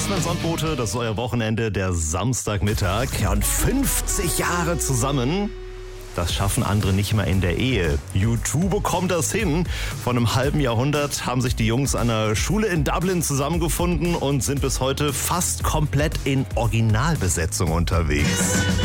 Postman Sonnenbote, das ist euer Wochenende, der Samstagmittag. Ja, und 50 Jahre zusammen, das schaffen andere nicht mal in der Ehe. U2 bekommt das hin. Vor einem halben Jahrhundert haben sich die Jungs an einer Schule in Dublin zusammengefunden und sind bis heute fast komplett in Originalbesetzung unterwegs.